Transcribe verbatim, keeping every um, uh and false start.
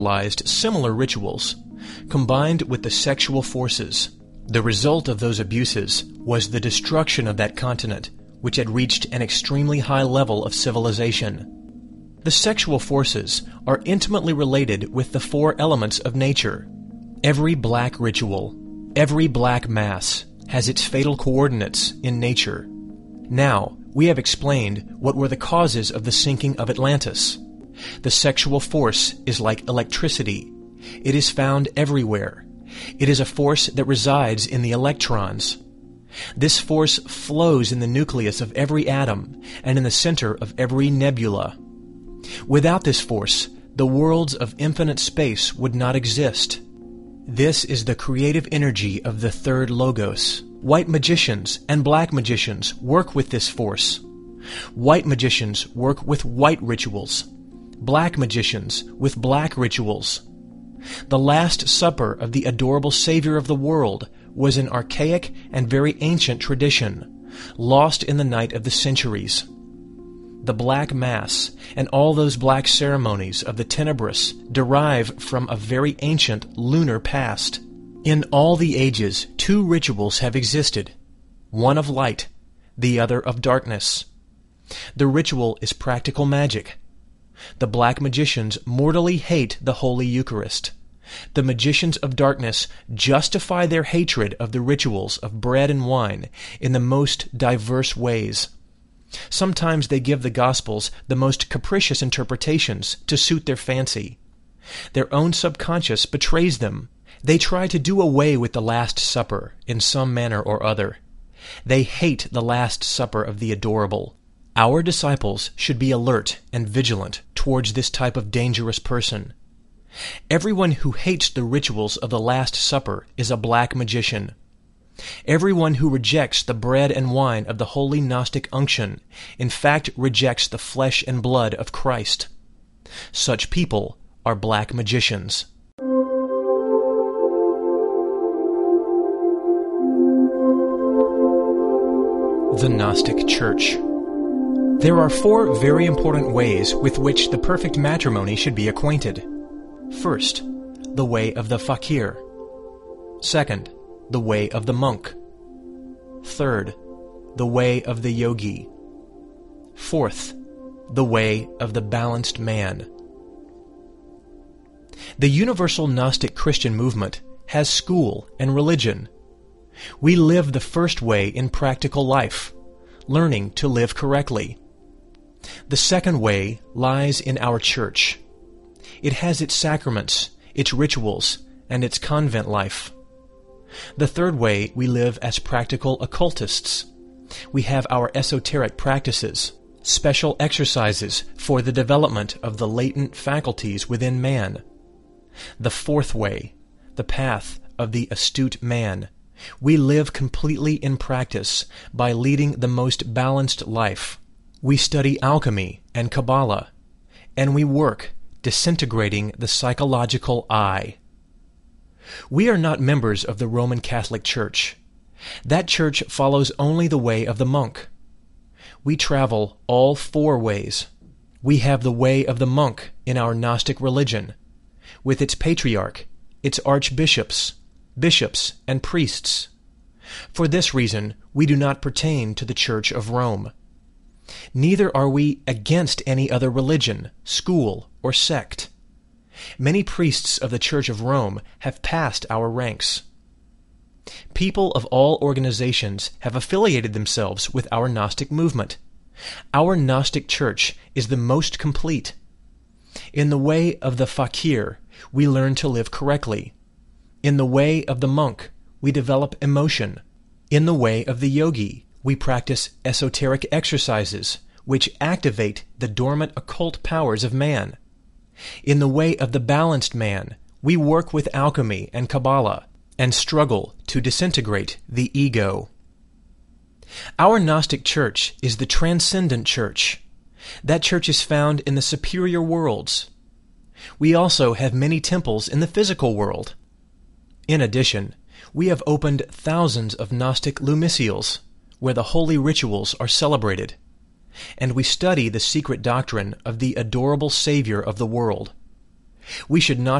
similar rituals, combined with the sexual forces. The result of those abuses was the destruction of that continent, which had reached an extremely high level of civilization. The sexual forces are intimately related with the four elements of nature. Every black ritual, every black mass, has its fatal coordinates in nature. Now, we have explained what were the causes of the sinking of Atlantis. The sexual force is like electricity. It is found everywhere. It is a force that resides in the electrons. This force flows in the nucleus of every atom and in the center of every nebula. Without this force, the worlds of infinite space would not exist. This is the creative energy of the third logos. White magicians and black magicians work with this force. White magicians work with white rituals. Black magicians with black rituals. The Last Supper of the adorable Savior of the world was an archaic and very ancient tradition, lost in the night of the centuries. The Black Mass and all those black ceremonies of the Tenebrous derive from a very ancient lunar past. In all the ages, two rituals have existed, one of light, the other of darkness. The ritual is practical magic. The black magicians mortally hate the Holy Eucharist. The magicians of darkness justify their hatred of the rituals of bread and wine in the most diverse ways. Sometimes they give the Gospels the most capricious interpretations to suit their fancy. Their own subconscious betrays them. They try to do away with the Last Supper in some manner or other. They hate the Last Supper of the adorable. Our disciples should be alert and vigilant towards this type of dangerous person. Everyone who hates the rituals of the Last Supper is a black magician. Everyone who rejects the bread and wine of the holy Gnostic unction, in fact rejects the flesh and blood of Christ. Such people are black magicians. The Gnostic Church. There are four very important ways with which the perfect matrimony should be acquainted. First, the way of the fakir. Second, the way of the monk. Third, the way of the yogi. Fourth, the way of the balanced man. The universal Gnostic Christian movement has school and religion. We live the first way in practical life, learning to live correctly. The second way lies in our church. It has its sacraments, its rituals, and its convent life. The third way we live as practical occultists. We have our esoteric practices, special exercises for the development of the latent faculties within man. The fourth way, the path of the astute man. We live completely in practice by leading the most balanced life. We study alchemy and Kabbalah, and we work disintegrating the psychological I. We are not members of the Roman Catholic Church. That church follows only the way of the monk. We travel all four ways. We have the way of the monk in our Gnostic religion, with its patriarch, its archbishops, bishops, and priests. For this reason, we do not pertain to the Church of Rome. Neither are we against any other religion, school, or sect. Many priests of the Church of Rome have passed our ranks. People of all organizations have affiliated themselves with our Gnostic movement. Our Gnostic Church is the most complete. In the way of the fakir, we learn to live correctly. In the way of the monk, we develop emotion. In the way of the yogi, we practice esoteric exercises which activate the dormant occult powers of man. In the way of the balanced man, we work with alchemy and Kabbalah and struggle to disintegrate the ego. Our Gnostic Church is the transcendent church. That church is found in the superior worlds. We also have many temples in the physical world. In addition, we have opened thousands of Gnostic lumicials, where the holy rituals are celebrated, and we study the secret doctrine of the adorable Savior of the world. We should not